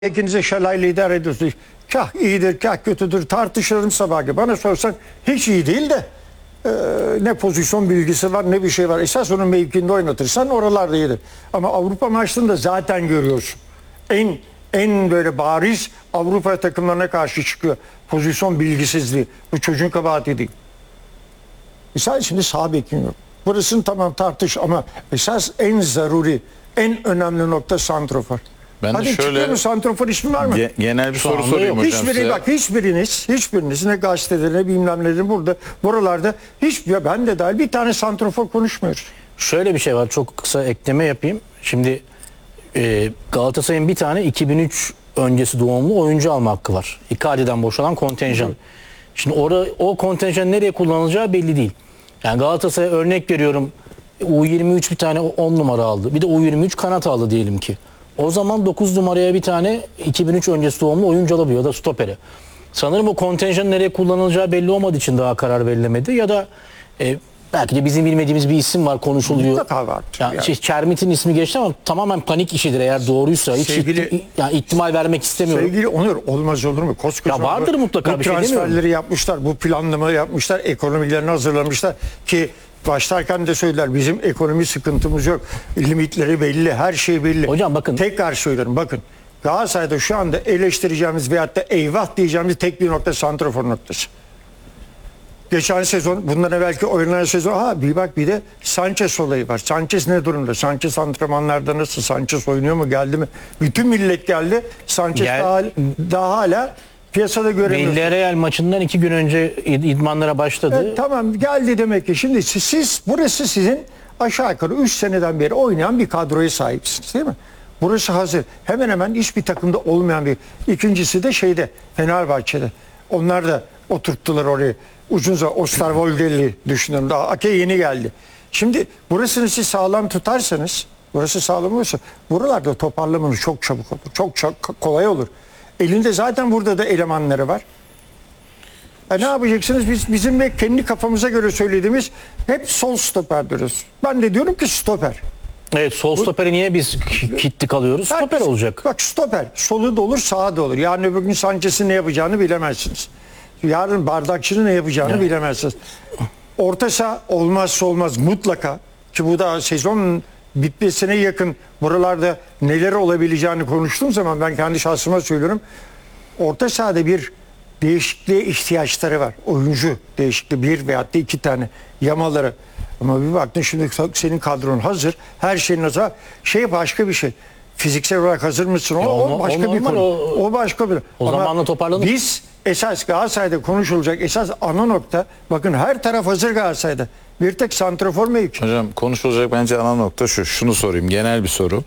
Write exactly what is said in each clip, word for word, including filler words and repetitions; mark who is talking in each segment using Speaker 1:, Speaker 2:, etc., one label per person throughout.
Speaker 1: İkinize şalayla idare ediyorsunuz. Kah iyidir, kah kötüdür. Tartışırım sabah gibi. Bana sorsan hiç iyi değil de e, ne pozisyon bilgisi var ne bir şey var. Esas onun mevkinde oynatırsan oralarda iyidir. Ama Avrupa maçlarında zaten görüyorsun. En en böyle bariz Avrupa takımlarına karşı çıkıyor. Pozisyon bilgisizliği. Bu çocuğun kabahati değil. Mesela şimdi sağ bekin yok. Burasını tamam tartış ama esas en zaruri, en önemli nokta santrofor.
Speaker 2: Ben
Speaker 1: Hadi
Speaker 2: de şöyle
Speaker 1: çıkıyor mu santrofor ismi var mı?
Speaker 2: ge- genel bir soru sorayım hocam
Speaker 1: Hiçbiri
Speaker 2: size.
Speaker 1: bak hiçbiriniz, hiçbiriniz ne gazetede ne bilmem nedir burada, buralarda hiçbir, ben de dahil bir tane santrofor konuşmuyoruz.
Speaker 3: Şöyle bir şey var, çok kısa ekleme yapayım. Şimdi e, Galatasaray'ın bir tane iki bin üç öncesi doğumlu oyuncu alma hakkı var. Icardi'den boşalan kontenjan. Hı. Şimdi orada o kontenjan nereye kullanılacağı belli değil. Yani Galatasaray'a örnek veriyorum, U yirmi üç bir tane on numara aldı. Bir de U yirmi üç kanat aldı diyelim ki. O zaman dokuz numaraya bir tane iki bin üç öncesi doğumlu oyuncu alabiliyor ya da stopere. Sanırım o kontenjanın nereye kullanılacağı belli olmadığı için daha karar verilemedi. Ya da e, belki de bizim bilmediğimiz bir isim var, konuşuluyor.
Speaker 1: Mutlaka vardır.
Speaker 3: Yani
Speaker 1: Yani.
Speaker 3: Şey, Kermit'in ismi geçti ama tamamen panik işidir eğer doğruysa. Hiç
Speaker 1: Sevgili-
Speaker 3: ihti- yani ihtimal vermek istemiyorum.
Speaker 1: Sevgili Onur, olmaz olur mu? Koskoca
Speaker 3: Ya vardır
Speaker 1: bu-
Speaker 3: mutlaka,
Speaker 1: bu
Speaker 3: bir şey
Speaker 1: transferleri
Speaker 3: demiyorum.
Speaker 1: yapmışlar, bu planlamayı yapmışlar, ekonomilerini hazırlamışlar ki başlarken de söylediler bizim ekonomi sıkıntımız yok. Limitleri belli, her şey belli.
Speaker 3: Hocam bakın.
Speaker 1: Tekrar söylüyorum bakın. Galatasaray'da şu anda eleştireceğimiz veyahut da eyvah diyeceğimiz tek bir nokta santrafor noktası. Geçen sezon, bundan evvelki oynanan sezon, ha bir bak bir de Sanchez olayı var. Sanchez ne durumda? Sanchez antrenmanlarda nasıl? Sanchez oynuyor mu? Geldi mi? Bütün millet geldi. Sanchez
Speaker 3: Gel-
Speaker 1: daha, daha hala piyasada göremiyoruz.
Speaker 3: Villarreal maçından iki gün önce id- idmanlara başladı.
Speaker 1: Evet, tamam geldi demek ki. Şimdi siz, siz burası sizin aşağı yukarı üç seneden beri oynayan bir kadroya sahipsiniz değil mi? Burası hazır. Hemen hemen hiçbir takımda olmayan bir. İkincisi de şeyde Fenerbahçe'de. Onlar da oturttular orayı. Uzun zaman Osterwolde'li düşünüyorum. Daha Ake yeni geldi. Şimdi burasını siz sağlam tutarsanız, burası sağlam olursa buralarda toparlamanız çok çabuk olur. Çok, çok kolay olur. Elinde zaten burada da elemanları var. E ne yapacaksınız? Biz bizim de kendi kafamıza göre söylediğimiz hep sol stoper diyoruz. Ben de diyorum ki stoper.
Speaker 3: Evet, sol stoperi niye biz k- kilitli kalıyoruz? Stoper
Speaker 1: Bak,
Speaker 3: olacak.
Speaker 1: Bak stoper. Solu da olur, sağı da olur. Yarın öbür gün Sanchez'in ne yapacağını bilemezsiniz. Yarın Bardakçı'nın ne yapacağını
Speaker 3: Evet.
Speaker 1: bilemezsiniz. Orta saha olmazsa olmaz mutlaka. Ki bu da sezon bitmesine yakın buralarda neler olabileceğini konuştuğum zaman ben kendi şahsıma söylüyorum. Orta sahada bir değişikliğe ihtiyaçları var. Oyuncu değişikliği bir veyahut da iki tane yamaları. Ama bir baktın şimdi senin kadron hazır. Her şeyin hazır. Şey başka bir şey. Fiziksel olarak hazır mısın? O,
Speaker 3: Ya
Speaker 1: o
Speaker 3: o-
Speaker 1: başka
Speaker 3: o
Speaker 1: bir
Speaker 3: normal,
Speaker 1: konu.
Speaker 3: o-
Speaker 1: O, başka bir.
Speaker 3: o
Speaker 1: Ama
Speaker 3: zamanla toparlanır.
Speaker 1: Biz esas Galatasaray'da konuşulacak esas ana nokta. Bakın her taraf hazır Galatasaray'da. Bir tek santrafor mevki.
Speaker 2: Hocam konuşulacak bence ana nokta şu. Şunu sorayım, genel bir soru.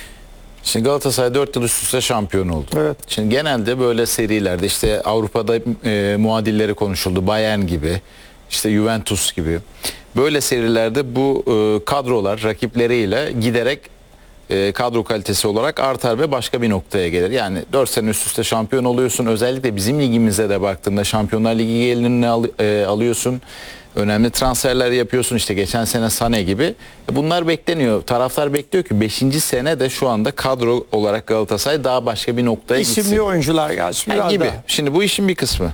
Speaker 2: Şimdi Galatasaray dört yıl üst üste şampiyon oldu.
Speaker 1: Evet.
Speaker 2: Şimdi genelde böyle serilerde işte Avrupa'da e, muadilleri konuşuldu. Bayern gibi, işte Juventus gibi. Böyle serilerde bu e, kadrolar rakipleriyle giderek e, kadro kalitesi olarak artar ve başka bir noktaya gelir. Yani dört sene üst üste şampiyon oluyorsun. Özellikle bizim ligimize de baktığında Şampiyonlar Ligi gelirini al, e, alıyorsun. Önemli transferler yapıyorsun, işte geçen sene Sané gibi. Bunlar bekleniyor. Taraftar bekliyor ki beşinci sene de şu anda kadro olarak Galatasaray daha başka bir noktaya
Speaker 1: İsimli
Speaker 2: gitsin.
Speaker 1: oyuncular gelsin.
Speaker 2: Yani
Speaker 1: Biraz
Speaker 2: gibi.
Speaker 1: daha.
Speaker 2: Şimdi bu işin bir kısmı.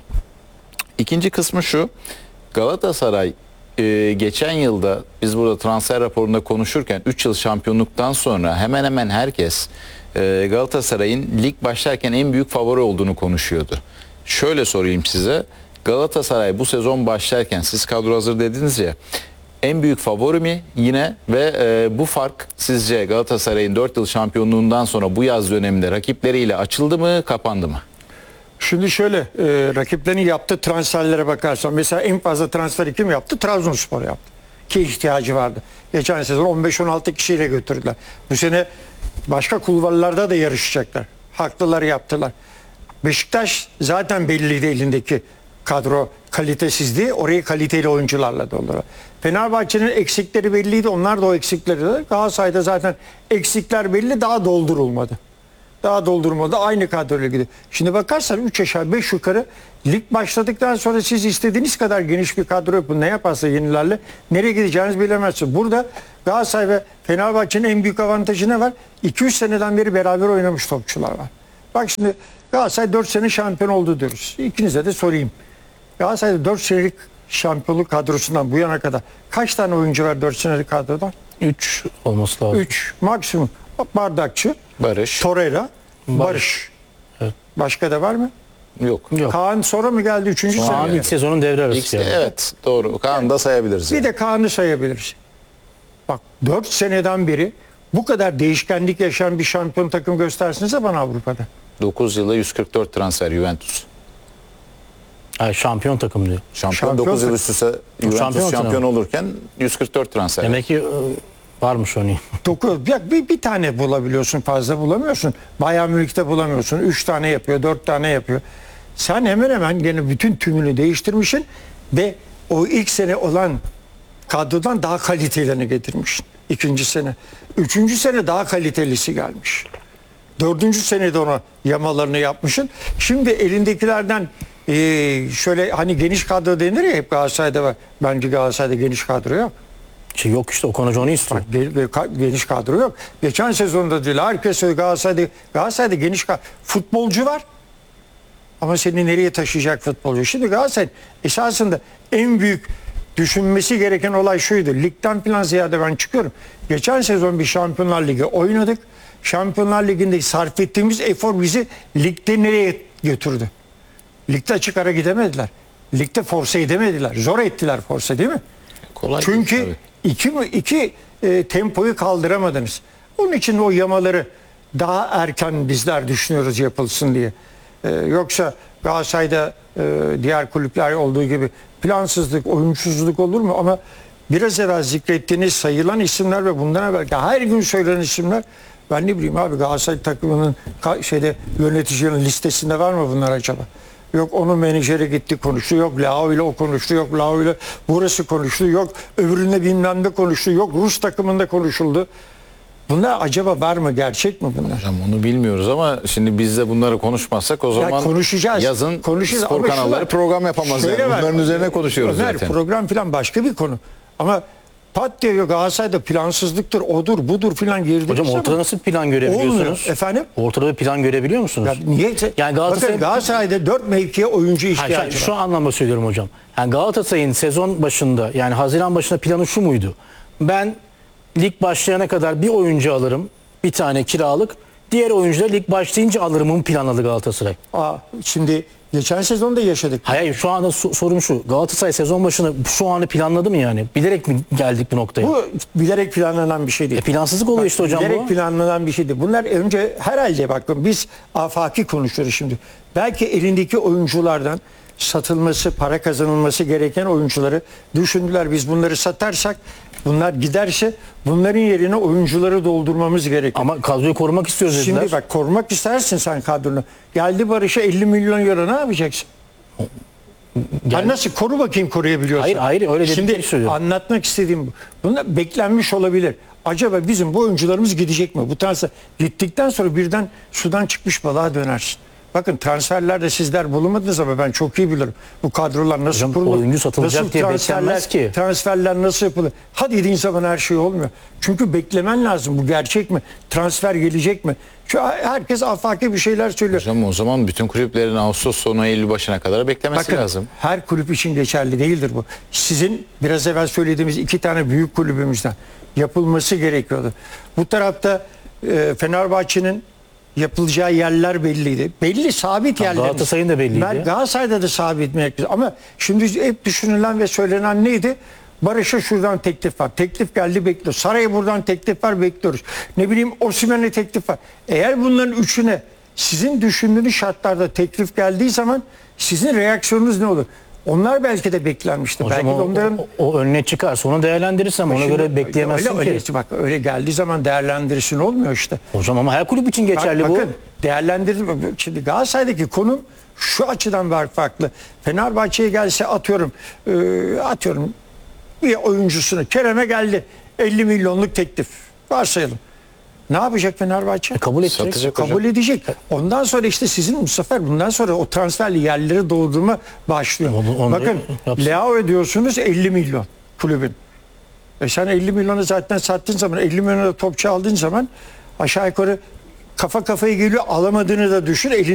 Speaker 2: İkinci kısmı şu. Galatasaray e, geçen yılda biz burada transfer raporunda konuşurken üç yıl şampiyonluktan sonra hemen hemen herkes e, Galatasaray'ın lig başlarken en büyük favori olduğunu konuşuyordu. Şöyle sorayım size. Galatasaray bu sezon başlarken siz kadro hazır dediniz ya, en büyük favori mi yine ve e, bu fark sizce Galatasaray'ın dört yıl şampiyonluğundan sonra bu yaz döneminde rakipleriyle açıldı mı, kapandı mı?
Speaker 1: Şimdi şöyle e, rakiplerin yaptığı transferlere bakarsan mesela en fazla transferi kim yaptı? Trabzonspor yaptı. Ki ihtiyacı vardı. Geçen sezon on beş on altı kişiyle götürdüler. Bu sene başka kulvarlarda da yarışacaklar. Haklılar yaptılar. Beşiktaş zaten belliydi elindeki kadro kalitesizliği. Orayı kaliteli oyuncularla doldurdu. Fenerbahçe'nin eksikleri belliydi. Onlar da o eksikleri de. Galatasaray'da zaten eksikler belli, daha doldurulmadı. Daha doldurmadı. Aynı kadroyla gidiyor. Şimdi bakarsan üç aşağı beş yukarı lig başladıktan sonra siz istediğiniz kadar geniş bir kadro yapın. Ne yaparsa yenilerle nereye gideceğinizi bilemezsiniz. Burada Galatasaray ve Fenerbahçe'nin en büyük avantajı ne var? iki üç seneden beri beraber oynamış topçular var. Bak şimdi Galatasaray dört sene şampiyon oldu diyoruz. İkinize de sorayım. Galatasaray'da dört senelik şampiyonluk kadrosundan bu yana kadar kaç tane oyuncu var dört senelik kadrodan?
Speaker 3: üç olması lazım.
Speaker 1: üç maksimum. Bardakçı,
Speaker 2: Barış.
Speaker 1: Torreira, Barış.
Speaker 3: Barış. Evet.
Speaker 1: Başka da var mı?
Speaker 2: Yok.
Speaker 3: Yok.
Speaker 1: Kaan sonra mı geldi? Üçüncü
Speaker 3: Kaan
Speaker 1: sene.
Speaker 3: ilk sezonun devre arası.
Speaker 2: İlk-
Speaker 3: yani.
Speaker 2: evet doğru. Kaan'ı da sayabiliriz.
Speaker 1: Bir
Speaker 2: yani.
Speaker 1: de Kaan'ı sayabiliriz. Bak dört seneden beri bu kadar değişkenlik yaşayan bir şampiyon takım göstersinize bana Avrupa'da.
Speaker 2: dokuz yıla yüz kırk dört transfer Juventus.
Speaker 3: Ay, şampiyon takım diyor.
Speaker 2: Şampiyon,
Speaker 1: Şampiyon
Speaker 2: dokuz yıl
Speaker 1: takım.
Speaker 2: üst üste Juventus
Speaker 3: şampiyon
Speaker 2: şampiyon,
Speaker 3: takım.
Speaker 2: olurken yüz kırk dört transfer.
Speaker 3: Demek ki e, varmış örneğin.
Speaker 1: Dokuz, bir, bir, bir tane bulabiliyorsun, fazla bulamıyorsun. Bayern Münih'te bulamıyorsun. Üç tane yapıyor, dört tane yapıyor. Sen hemen hemen gene bütün tümünü değiştirmişsin ve o ilk sene olan kadrodan daha kalitelerini getirmişsin. İkinci sene. Üçüncü sene daha kalitelisi gelmiş. Dördüncü senede ona yamalarını yapmışsın. Şimdi elindekilerden eee, şöyle hani geniş kadro denir ya, hep Galatasaray'da var. Bence Galatasaray'da geniş kadro yok.
Speaker 3: Şey yok işte, Okan Hoca onu istiyor.
Speaker 1: Ge- ge- ka- Geniş kadro yok. Geçen sezonda değil. Herkes söylüyor Galatasaray'da, Galatasaray'da geniş kadro. Futbolcu var. Ama seni nereye taşıyacak futbolcu? Şimdi Galatasaray esasında en büyük düşünmesi gereken olay şuydu. Ligden falan ziyade ben çıkıyorum. Geçen sezon bir Şampiyonlar Ligi oynadık. Şampiyonlar Ligi'nde sarf ettiğimiz efor bizi ligde nereye götürdü? Ligde açık ara gidemediler. Ligde force edemediler. Zor ettiler force, değil mi?
Speaker 2: Kolay
Speaker 1: Çünkü
Speaker 2: değil, tabii.
Speaker 1: iki, iki e, tempoyu kaldıramadınız. Onun için o yamaları daha erken bizler düşünüyoruz yapılsın diye. E, yoksa Galatasaray'da e, diğer kulüpler olduğu gibi plansızlık, oyunsuzluk olur mu? Ama biraz evvel zikrettiğiniz sayılan isimler ve bundan evvel her gün söylenen isimler, ben ne bileyim abi, Galatasaray takımının ka- şeyde yöneticilerin listesinde var mı bunlar acaba? Yok onun menajeri gitti konuştu, yok Lao ile o konuştu, yok Lao ile burası konuştu, yok öbüründe bilmem ne konuştu, yok Rus takımında konuşuldu. Bunlar acaba var mı, gerçek mi bunlar?
Speaker 2: Hocam onu bilmiyoruz ama şimdi biz de bunları konuşmazsak o zaman
Speaker 1: konuşacağız.
Speaker 2: yazın
Speaker 1: Konuşacağız.
Speaker 2: spor
Speaker 1: Ama
Speaker 2: kanalları
Speaker 1: şuna-
Speaker 2: program yapamaz.
Speaker 1: şöyle
Speaker 2: Yani.
Speaker 1: var.
Speaker 2: Bunların üzerine konuşuyoruz
Speaker 1: Ömer,
Speaker 2: zaten.
Speaker 1: program falan başka bir konu. Ama pat diyor Galatasaray'da plansızlıktır, odur, budur filan girdi.
Speaker 3: Hocam ortada nasıl bir plan görebiliyorsunuz?
Speaker 1: Olmuyor. Efendim?
Speaker 3: Ortada bir plan görebiliyor musunuz?
Speaker 1: Ya niye?
Speaker 3: Yani Galatasaray-
Speaker 1: Bakın Galatasaray'da dört mevkiye oyuncu
Speaker 3: Hayır,
Speaker 1: ihtiyacı
Speaker 3: şu,
Speaker 1: var.
Speaker 3: şu anlamda söylüyorum hocam. Yani Galatasaray'ın sezon başında, yani Haziran başında planı şu muydu? Ben lig başlayana kadar bir oyuncu alırım, bir tane kiralık. Diğer oyuncuları lig başlayınca alırımın planladı Galatasaray.
Speaker 1: Aa, şimdi geçen sezonda yaşadık.
Speaker 3: Hayır, şu anda so- sorum şu. Galatasaray sezon başını şu anı planladı mı yani? Bilerek mi geldik bu noktaya?
Speaker 1: Bu bilerek planlanan bir şey değil.
Speaker 3: E, plansızlık oluyor işte hocam
Speaker 1: bilerek
Speaker 3: bu.
Speaker 1: planlanan bir şeydi. Bunlar önce herhalde bakın biz afaki konuşuyoruz şimdi. Belki elindeki oyunculardan satılması, para kazanılması gereken oyuncuları düşündüler. Biz bunları satarsak, bunlar giderse bunların yerine oyuncuları doldurmamız gerekiyor.
Speaker 3: Ama kadroyu korumak istiyoruz dediler.
Speaker 1: Şimdi bak, korumak istersin sen kadronu. Geldi Barış'a elli milyon euro, ne yapacaksın?
Speaker 3: Gel-
Speaker 1: Ha, nasıl koru bakayım, koruyabiliyorsun?
Speaker 3: Hayır, hayır, öyle dediklerini
Speaker 1: Şimdi
Speaker 3: söylüyorum.
Speaker 1: anlatmak istediğim bu. Bunlar beklenmiş olabilir. Acaba bizim bu oyuncularımız gidecek mi? Bu transfer gittikten sonra birden sudan çıkmış balığa dönersin. Bakın transferlerde sizler bulunmadınız ama ben çok iyi bilirim. Bu kadrolar nasıl
Speaker 3: Hocam,
Speaker 1: kurulur?
Speaker 3: oyuncu satılacak
Speaker 1: nasıl
Speaker 3: diye
Speaker 1: transferler-
Speaker 3: beklenmez ki.
Speaker 1: Transferler nasıl yapılır? Hadi dediğin zaman her şey olmuyor. Çünkü beklemen lazım. Bu gerçek mi? Transfer gelecek mi? Şu herkes afaki bir şeyler söylüyor.
Speaker 2: Hocam o zaman bütün kulüplerin Ağustos sonu Eylül başına kadar beklemesi
Speaker 1: Bakın,
Speaker 2: lazım.
Speaker 1: her kulüp için geçerli değildir bu. Sizin biraz evvel söylediğimiz iki tane büyük kulübümüzden yapılması gerekiyordu. Bu tarafta e, Fenerbahçe'nin yapılacağı yerler belliydi. Belli, sabit yerler.
Speaker 3: Galatasaray'ın da belliydi.
Speaker 1: Ben Galatasaray'da da sabit merkez. Ama şimdi hep düşünülen ve söylenen neydi? Barış'a şuradan teklif var. Teklif geldi, bekliyoruz. Saray'a buradan teklif var, bekliyoruz. Ne bileyim Osimhen'e teklif var. Eğer bunların üçüne sizin düşündüğünüz şartlarda teklif geldiği zaman sizin reaksiyonunuz ne olur? Onlar belki de beklenmişti.
Speaker 3: Hocam
Speaker 1: belki
Speaker 3: o,
Speaker 1: de onların
Speaker 3: o, o önüne çıkarsa onu değerlendirirsem ona
Speaker 1: Şimdi
Speaker 3: göre bekleyemezsin
Speaker 1: öyle,
Speaker 3: ki.
Speaker 1: öyle, bak öyle geldiği zaman değerlendirsin olmuyor işte.
Speaker 3: Hocam ama her kulüp için
Speaker 1: Bak,
Speaker 3: geçerli bu.
Speaker 1: bakın değerlendir. Şimdi Galatasaray'daki konum şu açıdan var, farklı. Fenerbahçe'ye gelse atıyorum e, atıyorum bir oyuncusunu, Kerem'e geldi elli milyonluk teklif varsayalım. Ne yapacak Fenerbahçe?
Speaker 3: E, kabul edecek.
Speaker 2: Satacak hocam.
Speaker 1: Kabul edecek. Ondan sonra işte sizin bu sefer bundan sonra o transferli yerleri doldurma başlıyor.
Speaker 3: Onu- onu
Speaker 1: Bakın
Speaker 3: yapsın.
Speaker 1: Leao ödüyorsunuz elli milyon kulübün. E sen elli milyonu zaten sattığın zaman, elli milyona topçu aldığın zaman aşağı yukarı kafa kafaya geliyor, alamadığını da düşün. Elin